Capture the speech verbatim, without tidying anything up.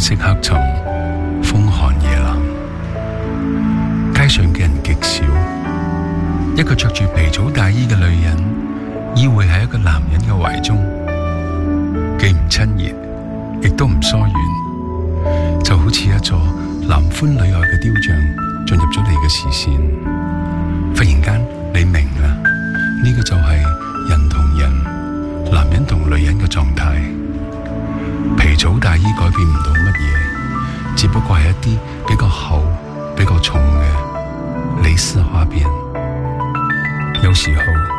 色黑沉，風寒夜冷，街上嘅人極少。一個着住皮草大衣嘅女人依偎喺一個男人嘅懷中，既唔親熱，亦都唔疏遠，就好似一座男歡女愛嘅雕像進入咗你嘅視線。忽然間你明啦，呢個就係人同人、男人同女人嘅狀態。皮草大衣改變唔到乜嘢，只不過係一啲比較厚、比較重嘅蕾絲花邊。有時候